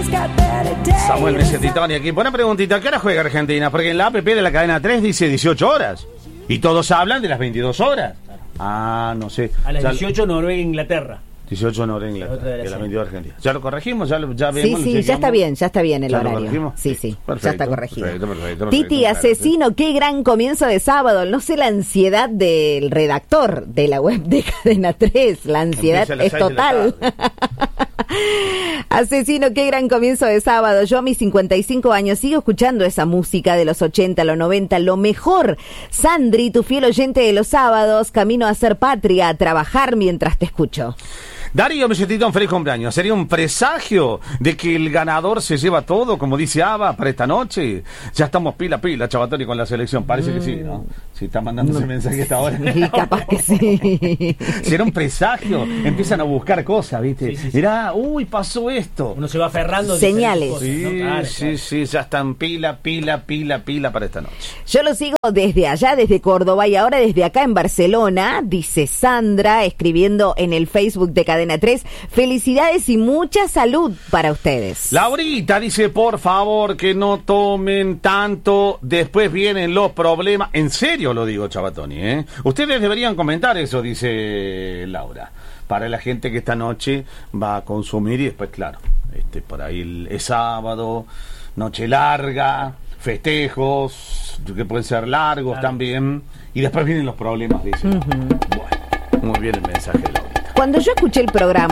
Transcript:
Samuel dice Titoni aquí. Buena preguntita, ¿qué hora juega Argentina? Porque en la APP de la cadena 3 dice 18 horas. Y todos hablan de las 22 horas. Ah, no sé. A las 18 Noruega e Inglaterra. 18 Noruega e Inglaterra. De las 22 Argentina. ¿Ya lo corregimos? ¿Ya vemos? Sí, ya está bien el horario. Sí, perfecto, ya está corregido. Perfecto, Titi, asesino, qué gran comienzo de sábado. No sé la ansiedad del redactor de la web de Cadena 3. La ansiedad es total. Asesino, qué gran comienzo de sábado. Yo a mis 55 años sigo escuchando esa música de los 80, los 90, lo mejor. Sandri, tu fiel oyente de los sábados, camino a ser patria, a trabajar mientras te escucho. Darío, me sentí un feliz cumpleaños. ¿Sería un presagio de que el ganador se lleva todo, como dice Ava, para esta noche? Ya estamos pila, Chavatoni, con la selección. Parece que sí, ¿no? Si está mandando ese mensaje hasta ahora. Sí, capaz que sí. ¿Será un presagio? Empiezan a buscar cosas, ¿viste? Sí. Mirá, uy, pasó esto. Uno se va aferrando. Señales. Cosas, ¿no? Claro. Sí, ya están pila para esta noche. Yo lo sigo desde allá, desde Córdoba, y ahora desde acá en Barcelona, dice Sandra, escribiendo en el Facebook de Cadena 3. Felicidades y mucha salud para ustedes. Laurita dice, por favor, que no tomen tanto, después vienen los problemas. En serio lo digo, Chavatoni, ¿eh? Ustedes deberían comentar eso, dice Laura, para la gente que esta noche va a consumir y después, claro, por ahí es sábado, noche larga, festejos, que pueden ser largos también, y después vienen los problemas, dice. Bueno, muy bien el mensaje de Laurita. Cuando yo escuché el programa